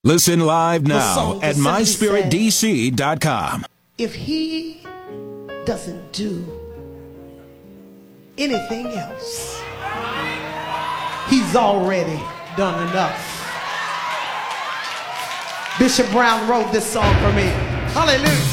Listen live now at myspiritdc.com. If he doesn't do anything else, he's already done enough. Bishop Brown wrote this song for me. Hallelujah.